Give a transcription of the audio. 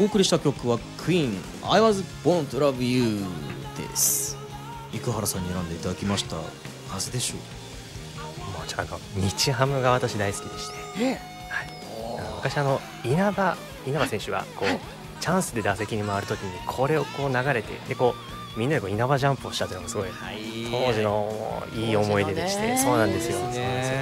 お送りした曲は Queen I was born to love you です。生原さんに選んでいただきました。なぜでしょう。 もちろん日ハムが私大好きでして、はい、昔稲葉選手がこう、チャンスで打席に回るときにこれをこう流れて、でこうみんなでこう稲葉ジャンプをしたというのがすごい、当時のいい思い出でして、そうなんですよ。